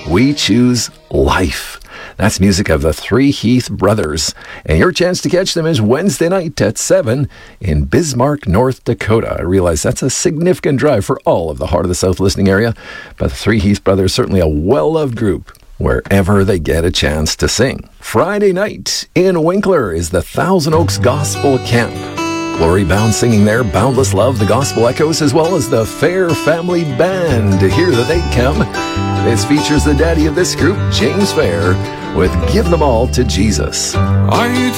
We Choose Life. That's music of the Three Heath Brothers. And your chance to catch them is Wednesday night at 7 in Bismarck, North Dakota. I realize that's a significant drive for all of the Heart of the South listening area, but the Three Heath Brothers, certainly a well-loved group wherever they get a chance to sing. Friday night in Winkler is the Thousand Oaks Gospel Camp. Glory Bound singing there, Boundless Love, the Gospel Echoes, as well as the Fair Family Band. Here they come. This features the daddy of this group, James Fair, with Give Them All to Jesus. Are you